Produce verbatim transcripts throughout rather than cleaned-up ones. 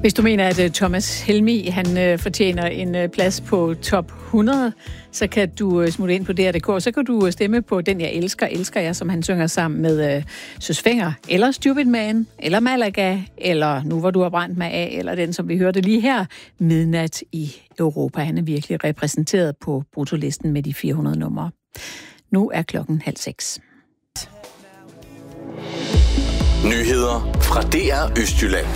Hvis du mener, at Thomas Helmig han uh, fortjener en uh, plads på top hundrede, så kan du uh, smutte ind på D R punktum d k, så kan du uh, stemme på Den jeg elsker, elsker jeg, som han synger sammen med uh, Søs Fenger, eller Stupid Man, eller Malaga, eller Nu hvor du har brændt mig af, eller den, som vi hørte lige her, Midnat i Europa. Han er virkelig repræsenteret på bruttolisten med de fire hundrede numre. Nu er klokken halv seks. Nyheder fra D R Østjylland.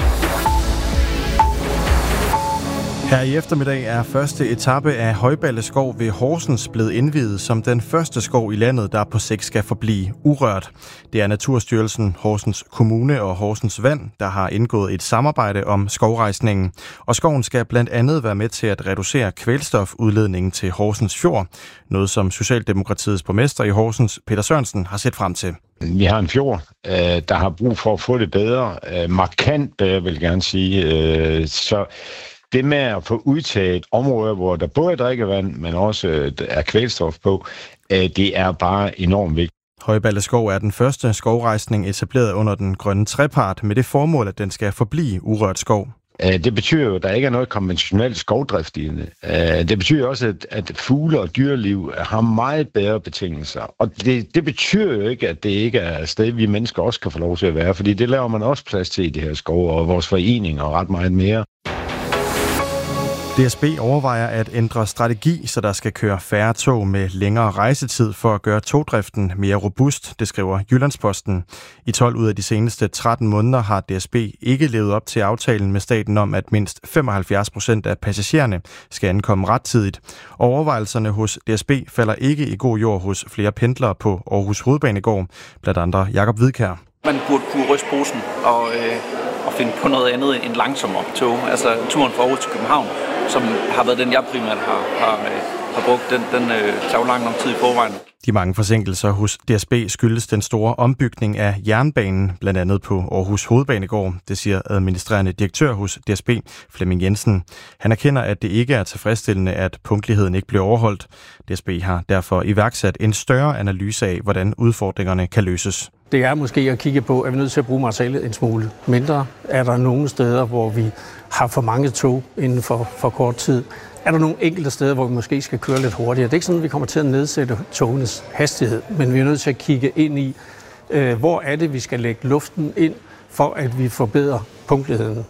Her i eftermiddag er første etape af Højballe Skov ved Horsens blevet indviet som den første skov i landet, der på sigt skal forblive urørt. Det er Naturstyrelsen, Horsens Kommune og Horsens Vand, der har indgået et samarbejde om skovrejsningen. Og skoven skal blandt andet være med til at reducere kvælstofudledningen til Horsens Fjord. Noget som Socialdemokratiets borgmester i Horsens, Peter Sørensen, har set frem til. Vi har en fjord, der har brug for at få det bedre. Markant bedre, vil jeg gerne sige. Så det med at få udtaget områder, hvor der både er drikkevand, men også er kvælstof på, det er bare enormt vigtigt. Højballe Skov er den første skovrejsning etableret under den grønne trepart med det formål, at den skal forblive urørt skov. Det betyder jo, at der ikke er noget konventionelt skovdrift i det. Det betyder også, at fugle og dyreliv har meget bedre betingelser. Og det, det betyder jo ikke, at det ikke er et sted, vi mennesker også kan få lov til at være, fordi det laver man også plads til i det her skov, og vores foreninger og ret meget mere. D S B overvejer at ændre strategi, så der skal køre færre tog med længere rejsetid for at gøre togdriften mere robust, det skriver Jyllandsposten. I tolv ud af de seneste tretten måneder har D S B ikke levet op til aftalen med staten om, at mindst femoghalvfjerds procent af passagererne skal ankomme rettidigt. Overvejelserne hos D S B falder ikke i god jord hos flere pendlere på Aarhus Hovedbanegård, blandt andre Jakob Hvidkjær. Man burde kunne ryste posen og, øh, og finde på noget andet end langsommere tog. Altså turen fra Aarhus til København, som har været den, jeg primært har, har, har brugt, den, den øh, tager lang nok tid i forvejen. De mange forsinkelser hos D S B skyldes den store ombygning af jernbanen, blandt andet på Aarhus Hovedbanegård, det siger administrerende direktør hos D S B, Flemming Jensen. Han erkender, at det ikke er tilfredsstillende, at punktligheden ikke bliver overholdt. D S B har derfor iværksat en større analyse af, hvordan udfordringerne kan løses. Det er måske at kigge på, at vi er nødt til at bruge materialet en smule mindre. Er der nogle steder, hvor vi har for mange tog inden for, for kort tid? Er der nogle enkelte steder, hvor vi måske skal køre lidt hurtigere? Det er ikke sådan, at vi kommer til at nedsætte togenes hastighed, men vi er nødt til at kigge ind i, øh, hvor er det, vi skal lægge luften ind, for at vi forbedrer punktligheden.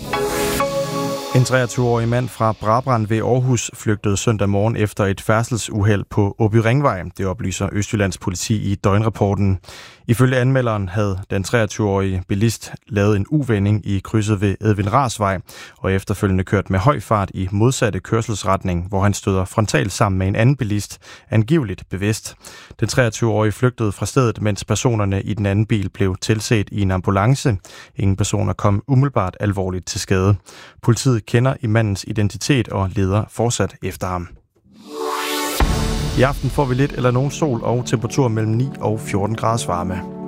En treogtyve-årig mand fra Brabrand ved Aarhus flygtede søndag morgen efter et færdselsuheld på Åby Ringvej. Det oplyser Østjyllands politi i døgnrapporten. Ifølge anmelderen havde den treogtyve-årige bilist lavet en uvending i krydset ved Edvin Rarsvej og efterfølgende kørt med høj fart i modsatte kørselsretning, hvor han støder frontalt sammen med en anden bilist, angiveligt bevidst. Den treogtyve-årige flygtede fra stedet, mens personerne i den anden bil blev tilset i en ambulance. Ingen personer kom umiddelbart alvorligt til skade. Politiet kender i mandens identitet og leder fortsat efter ham. I aften får vi lidt eller nogen sol og temperatur mellem ni og fjorten graders varme.